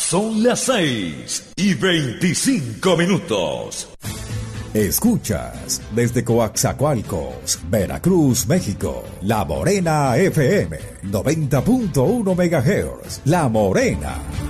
Son las 6:25. Escuchas desde Coaxacualcos, Veracruz, México, La Morena FM, 90.1 MHz. La Morena.